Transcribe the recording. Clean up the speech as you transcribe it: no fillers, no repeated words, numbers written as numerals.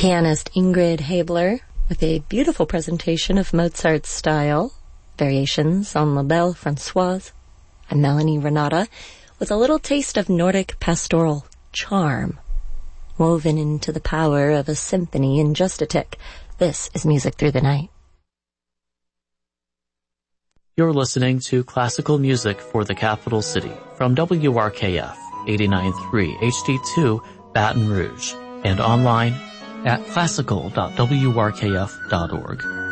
Pianist Ingrid Habler with a beautiful presentation of Mozart's style, variations on La Belle Françoise, and Melanie Renata with a little taste of Nordic pastoral charm, woven into the power of a symphony in just a tick. This is Music Through the Night. You're listening to classical music for the capital city from WRKF 89.3 HD2 Baton Rouge and online at classical.wrkf.org.